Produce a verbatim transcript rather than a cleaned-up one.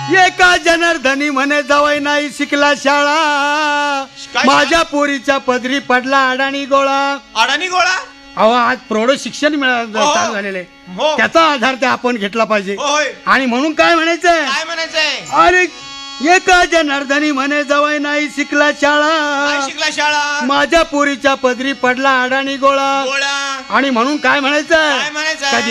एका जनार्दनी म्हणे जावई नाही शिकला शाळा, काय माझ्या पोरीच्या पदरी पडला अडाणी गोळा. अडाणी गोळा. अहो आज प्रौढ शिक्षण मिळालं हो. चालू झालेलं हो. आहे, त्याचा आधार ते आपण घेतला पाहिजे. होय. आणि म्हणून काय म्हणायचंय, काय म्हणायचंय, अरे एका जनार्दनी म्हणे जावई नाही शिकला काय शाळा, शिकला शाळा, माझ्या पोरीच्या पदरी पडला अडाणी गोळा. गोळा. आणि म्हणून काय म्हणायचंय, काय म्हणायचंय?